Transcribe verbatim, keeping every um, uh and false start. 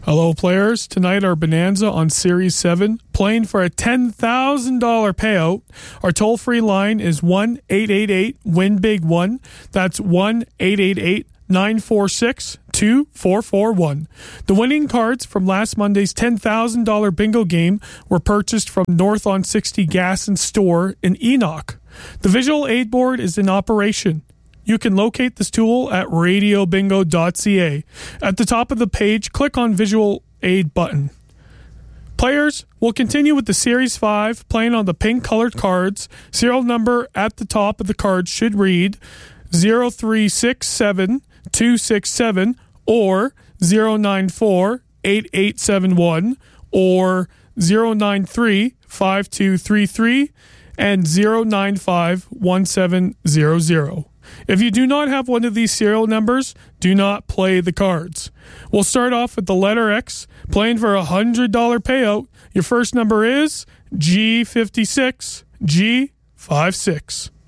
Hello, players. Tonight, our bonanza on Series seven, playing for a ten thousand dollars payout. Our toll-free line is one eight eight eight win big one. That's one eight eight eight nine four six two four four one. The winning cards from last Monday's ten thousand dollars bingo game were purchased from North on sixty Gas and Store in Enoch. The visual aid board is in operation. You can locate this tool at radio bingo dot c a. At the top of the page, click on Visual Aid button. Players will continue with the Series five, playing on the pink colored cards. Serial number at the top of the card should read zero three six seven two six seven or zero nine four eight eight seven one or zero nine three five two three three and zero nine five one seven zero zero. If you do not have one of these serial numbers, do not play the cards. We'll start off with the letter X, playing for a one hundred dollars payout. Your first number is G fifty-six G fifty-six.